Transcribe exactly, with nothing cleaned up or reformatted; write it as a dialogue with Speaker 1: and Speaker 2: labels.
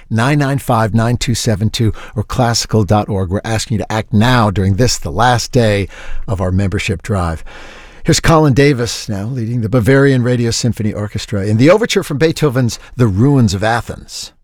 Speaker 1: nine nine five, nine two seven two or classical dot org. We're asking you to act now during this, the last day of our membership drive. Here's Colin Davis now leading the Bavarian Radio Symphony Orchestra in the overture from Beethoven's The Ruins of Athens.